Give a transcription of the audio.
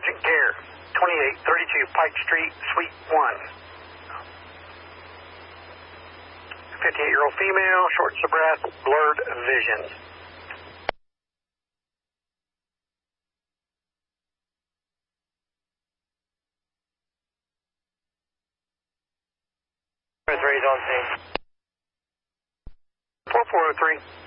urgent care, 2832 Pike Street, Suite 1. 58-year-old female, shortness of breath, blurred vision. On scene. 4403.